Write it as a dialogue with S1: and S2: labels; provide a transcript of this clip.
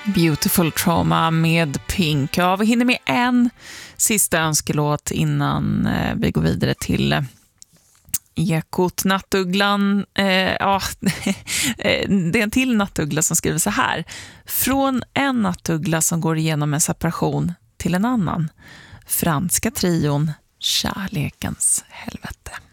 S1: Beautiful Trauma med Pink. Ja, vi hinner med en sista önskelåt innan vi går vidare till Ekot. Nattugglan. Det är en till nattuggla som skriver så här. Från en nattuggla som går igenom en separation till en annan. Franska trion Kärlekens helvete.